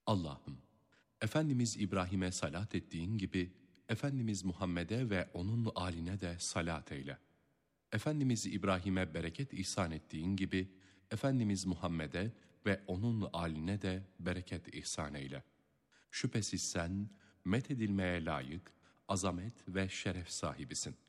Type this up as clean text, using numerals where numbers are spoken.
Allah'ım, Efendimiz İbrahim'e salat ettiğin gibi, Efendimiz Muhammed'e ve onun âline de salat eyle. Efendimiz İbrahim'e bereket ihsan ettiğin gibi, Efendimiz Muhammed'e ve onun âline de bereket ihsan eyle. Şüphesiz sen, methedilmeye layık, azamet ve şeref sahibisin.